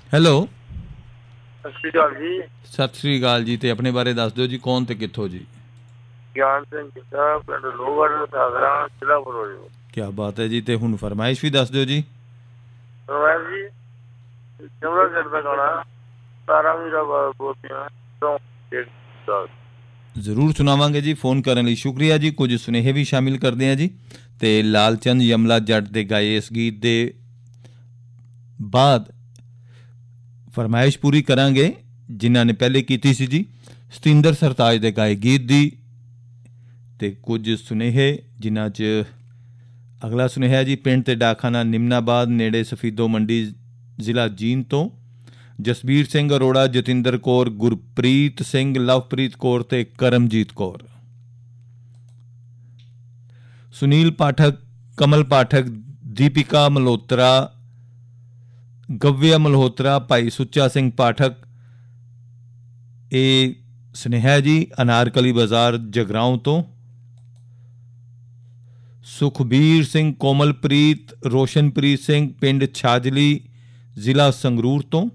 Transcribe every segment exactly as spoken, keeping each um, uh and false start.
Hello. ਸਤਿ ਸ਼੍ਰੀ ਅਕਾਲ ਜੀ। ਸਤਿ ਸ੍ਰੀ ਅਕਾਲ ਜੀ। ਤੇ ਆਪਣੇ ਬਾਰੇ ਦੱਸ ਦਿਓ ਜੀ, ਕੌਣ ਤੇ ਕਿੱਥੋਂ ਜੀ? ਗਿਆਨ ਸਿੰਘ ਜੀਤਾ, ਪਿੰਡ ਲੋਹਗੜ੍ਹ, ਸਾਗਰਾ, ਜ਼ਿਲ੍ਹਾ ਫਿਰੋਜ਼ਪੁਰ। ਕਿਆ ਬਾਤ ਹੈ ਜੀ। ਤੇ ਹੁਣ ਫਰਮਾਇਸ਼ ਵੀ ਦੱਸ ਦਿਓ ਜੀ। ਰਵਾਇਤ ਜੀ ਜਮਰਾ ਜੱਟ ਦਾ ਗਾਣਾ ਤਾਰਾ ਵੀਰਾ ਬੋਤੀਆਂ ਤੋਂ ਜ਼ਰੂਰ ਸੁਣਾਵਾਂਗੇ ਜੀ। ਫ਼ੋਨ ਕਰਨ ਲਈ ਸ਼ੁਕਰੀਆ ਜੀ। ਕੁਝ ਸੁਨੇਹੇ ਵੀ ਸ਼ਾਮਿਲ ਕਰਦੇ ਹਾਂ ਜੀ। ਤੇ ਲਾਲਚੰਦ ਯਮਲਾ ਜੱਟ ਦੇ ਗਾਏ ਇਸ ਗੀਤ ਦੇ ਬਾਅਦ ਫਰਮਾਇਸ਼ ਪੂਰੀ ਕਰਾਂਗੇ ਜਿਨ੍ਹਾਂ ਨੇ ਪਹਿਲੇ ਕੀਤੀ ਸੀ ਜੀ, ਸਤਿੰਦਰ ਸਰਤਾਜ ਦੇ ਗਾਏ ਗੀਤ ਦੀ। ਤੇ ਕੁਝ ਸੁਨੇਹੇ ਜਿਨ੍ਹਾਂ 'ਚ ਅਗਲਾ ਸੁਨੇਹਾ ਜੀ, ਪਿੰਡ ਤੇ ਡਾਕਖਾਨਾ ਨਿਮਨਾਬਾਦ ਨੇੜੇ ਸਫੀਦੋ ਮੰਡੀ, ਜ਼ਿਲ੍ਹਾ ਜੀਂਦ ਤੋਂ ਜਸਬੀਰ ਸਿੰਘ ਅਰੋੜਾ, ਜਤਿੰਦਰ ਕੌਰ, ਗੁਰਪ੍ਰੀਤ ਸਿੰਘ, ਲਵਪ੍ਰੀਤ ਕੌਰ ਤੇ ਕਰਮਜੀਤ ਕੌਰ। ਸੁਨੀਲ ਪਾਠਕ, ਕਮਲ ਪਾਠਕ, ਦੀਪਿਕਾ ਮਲਹੋਤਰਾ, ਗਵਿਆ ਮਲਹੋਤਰਾ, ਭਾਈ ਸੁੱਚਾ ਸਿੰਘ ਪਾਠਕ। ਇਹ ਸੁਨੇਹਾ ਜੀ ਅਨਾਰਕਲੀ ਬਾਜ਼ਾਰ ਜਗਰਾਉਂ ਤੋਂ ਸੁਖਬੀਰ ਸਿੰਘ, ਕੋਮਲਪ੍ਰੀਤ, ਰੋਸ਼ਨਪ੍ਰੀਤ ਸਿੰਘ, ਪਿੰਡ ਛਾਜਲੀ, ਜ਼ਿਲ੍ਹਾ ਸੰਗਰੂਰ ਤੋਂ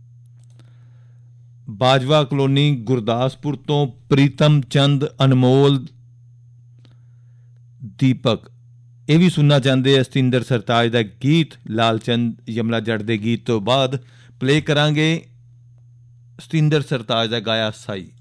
ਬਾਜਵਾ ਕਲੋਨੀ ਗੁਰਦਾਸਪੁਰ ਤੋਂ ਪ੍ਰੀਤਮ ਚੰਦ, ਅਨਮੋਲ, ਦੀਪਕ। ਇਹ ਵੀ ਸੁਣਨਾ ਚਾਹੁੰਦੇ ਆ ਸਤਿੰਦਰ ਸਰਤਾਜ ਦਾ ਗੀਤ। ਲਾਲਚੰਦ ਯਮਲਾ ਜੱਟ ਦੇ ਗੀਤ ਤੋਂ ਬਾਅਦ ਪਲੇ ਕਰਾਂਗੇ ਸਤਿੰਦਰ ਸਰਤਾਜ ਦਾ ਗਾਇਆ ਸਾਈ।